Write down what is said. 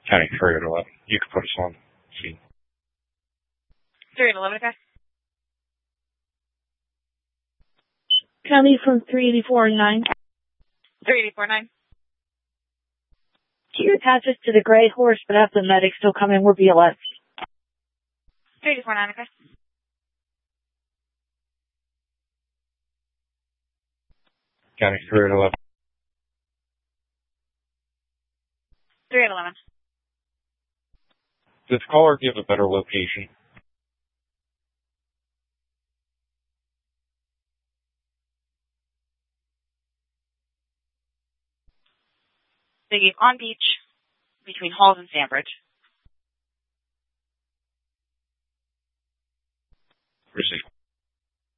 County 3 at 11. You can put us on scene. 3 at 11, okay. County from 384-9. 384-9. Can you attach us to the gray horse, but have the medics still come in? We're BLS. 384-9, okay. County 3 at 11. 3 at 11. Does the caller give a better location? They gave on beach between Halls and Sandbridge. Received.